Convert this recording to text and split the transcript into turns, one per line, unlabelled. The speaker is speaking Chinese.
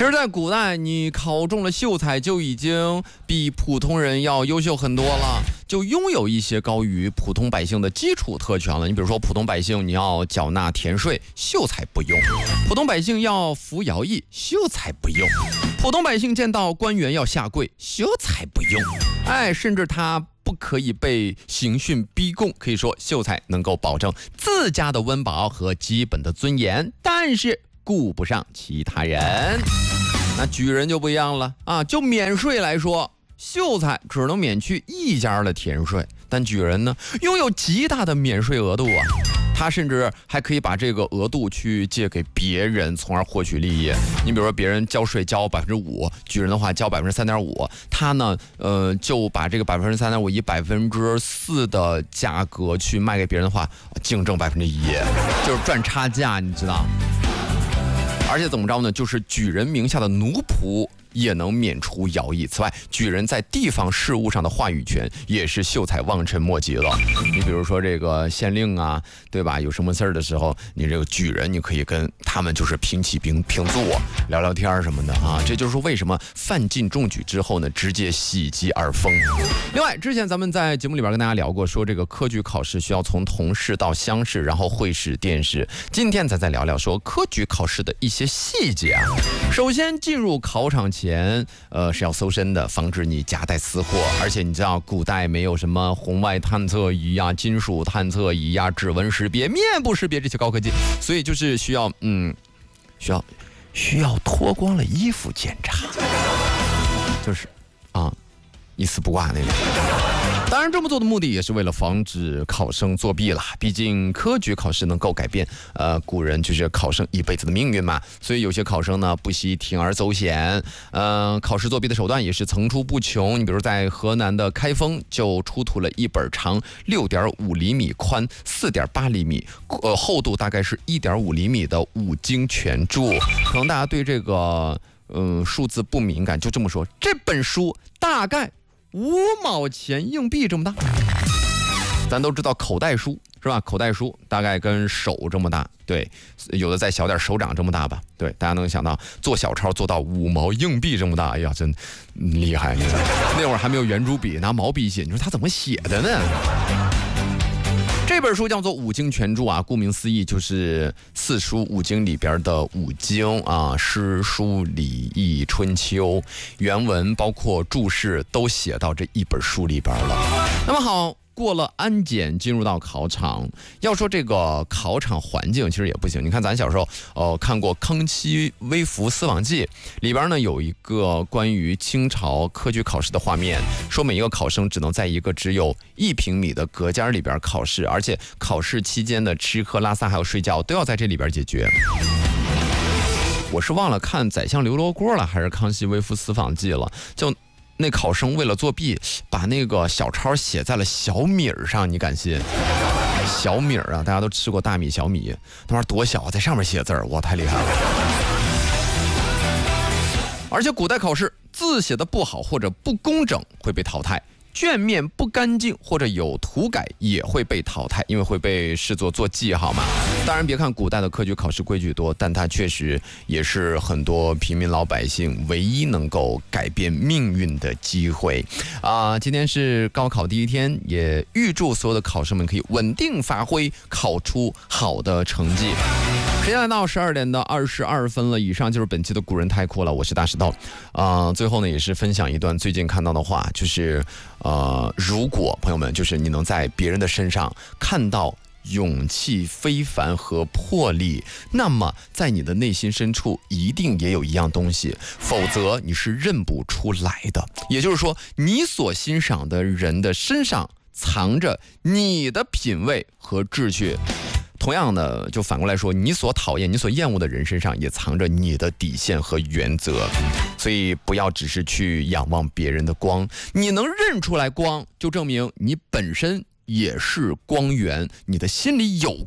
其实在古代你考中了秀才就已经比普通人要优秀很多了，就拥有一些高于普通百姓的基础特权了。你比如说普通百姓你要缴纳田税，秀才不用；普通百姓要服徭役，秀才不用；普通百姓见到官员要下跪，秀才不用。甚至他不可以被刑讯逼供，可以说秀才能够保证自家的温饱和基本的尊严，但是顾不上其他人。那举人就不一样了啊，就免税来说，秀才只能免去一家的田税，但举人呢，拥有极大的免税额度啊。他甚至还可以把这个额度去借给别人，从而获取利益。你比如说，别人交税交5%，举人的话交3.5%，他呢，就把这个3.5%以4%的价格去卖给别人的话，净挣1%，就是赚差价，你知道。而且怎么着呢？就是举人名下的奴仆也能免除徭役。此外，举人在地方事务上的话语权也是秀才望尘莫及了。你比如说这个县令啊，对吧？有什么事儿的时候，你这个举人你可以跟他们就是平起平坐，聊聊天什么的啊。这就是为什么范进中举之后呢，直接喜极而疯。另外，之前咱们在节目里边跟大家聊过，说这个科举考试需要从童试到乡试，然后会试、殿试。今天咱再聊聊说科举考试的一些细节啊。首先进入考场前，是要搜身的，防止你夹带私货。而且你知道，古代没有什么红外探测仪呀、金属探测仪呀、指纹识别、面部识别这些高科技，所以就是需要脱光了衣服检查，就是一丝不挂那种。当然这么做的目的也是为了防止考生作弊啦，毕竟科举考试能够改变古人就是考生一辈子的命运嘛，所以有些考生呢不惜铤而走险，考试作弊的手段也是层出不穷。你比如在河南的开封就出土了一本长6.5厘米、宽4.8厘米、厚度大概是1.5厘米的五经全著。可能大家对这个数字不敏感，就这么说，这本书大概5毛钱硬币这么大。咱都知道口袋书是吧？口袋书大概跟手这么大，对，有的再小点，手掌这么大吧。对，大家能想到做小抄做到5毛硬币这么大，哎呀，真厉害！那会儿还没有圆珠笔，拿毛笔写，你说他怎么写的呢？这本书叫做《五经全著》啊，顾名思义就是四书五经里边的五经啊，诗书礼易春秋，原文包括注释都写到这一本书里边了。那么好，过了安检，进入到考场。要说这个考场环境其实也不行，你看咱小时候看过《康熙微服私访记》，里边呢有一个关于清朝科举考试的画面，说每一个考生只能在一个只有1平米的隔间里边考试，而且考试期间的吃喝拉撒还有睡觉都要在这里边解决。我是忘了看《宰相刘罗锅》了还是《康熙微服私访记》了，就那考生为了作弊，把那个小抄写在了小米上，你敢信？小米啊，大家都吃过大米、小米，那玩意儿多小，在上面写字儿，哇，太厉害了！而且古代考试字写的不好或者不工整会被淘汰，卷面不干净或者有涂改也会被淘汰，因为会被视作做记号嘛。当然别看古代的科举考试规矩多，但它确实也是很多平民老百姓唯一能够改变命运的机会今天是高考第一天，也预祝所有的考生们可以稳定发挥，考出好的成绩。时间来到12点的22分了，以上就是本期的古人太酷了，我是大石头。最后呢，也是分享一段最近看到的话，就是如果朋友们就是你能在别人的身上看到勇气非凡和魄力，那么在你的内心深处一定也有一样东西，否则你是认不出来的。也就是说，你所欣赏的人的身上藏着你的品味和志趣，同样的，就反过来说，你所讨厌、你所厌恶的人身上也藏着你的底线和原则。所以不要只是去仰望别人的光，你能认出来光，就证明你本身也是光源，你的心里有